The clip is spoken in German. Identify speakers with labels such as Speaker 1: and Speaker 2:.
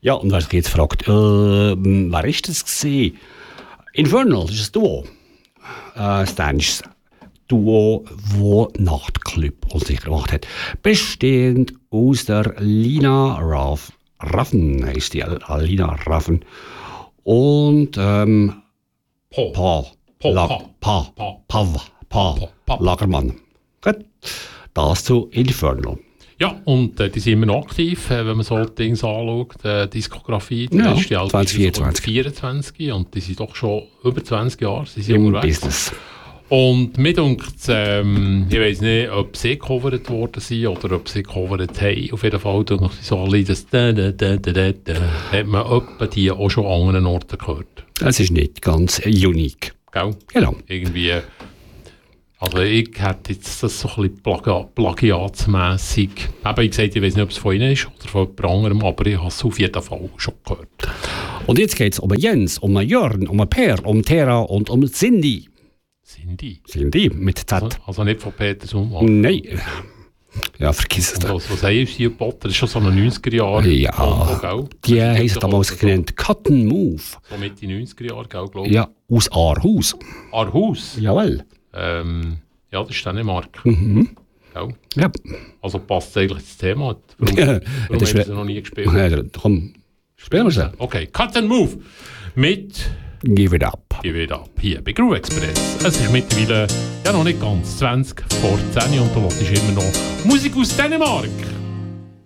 Speaker 1: Ja, und wer sich jetzt fragt, wer ist das gewesen? Infernal, das ist ein Duo. Das dänische Duo, das Nachtclub sicher gemacht hat. Bestehend aus der Lina Raffen, heisst die Lina Raffen. Und Pav Lagermann. Gut, das zu Infernal.
Speaker 2: Ja, und die sind immer noch aktiv, wenn man so Dinge anschaut. Diskografie, die
Speaker 1: Ja,
Speaker 2: letzte Album
Speaker 1: 2024.
Speaker 2: Und die sind doch schon über 20 Jahre
Speaker 1: Im
Speaker 2: unterwegs.
Speaker 1: Business.
Speaker 2: Und mir denkt, ich weiss nicht, ob sie gecovert worden sind oder ob sie gecovert haben. Auf jeden Fall durch so alle das hat man etwa die auch schon an anderen Orten gehört.
Speaker 1: Es ist nicht ganz unique.
Speaker 2: Gell?
Speaker 1: Genau.
Speaker 2: Irgendwie, also ich hätte jetzt das so ein bisschen plagiatsmässig. Eben, ich gesagt, ich weiss nicht, ob es von ihnen ist oder von jemand anderem, aber ich habe es auf jeden Fall schon gehört.
Speaker 1: Und jetzt geht es um Jens, um Jörn, um Per, um Tera und um Cindy. Cindy mit Z.
Speaker 2: Also nicht von Peter Summann.
Speaker 1: Nein. Ja, vergiss es doch.
Speaker 2: Was haben sie Potter? Das ist schon so eine 90er-Jahre.
Speaker 1: Ja, die haben sich damals genannt Cut and Move.
Speaker 2: So Mitte 90er-Jahre, glaube ich.
Speaker 1: Ja, aus Aarhus.
Speaker 2: Aarhus?
Speaker 1: Jawohl.
Speaker 2: Ja, das ist Dänemark.
Speaker 1: Mhm. Ja.
Speaker 2: Also passt eigentlich das Thema. Warum haben sie noch nie gespielt?
Speaker 1: Ja, komm, spielen wir es.
Speaker 2: Okay, Cut and Move mit
Speaker 1: Give It Up.
Speaker 2: Give It Up hier bei Groove Express. Es ist mittlerweile ja noch nicht ganz 20 vor 10 und du hörst immer noch Musik aus Dänemark.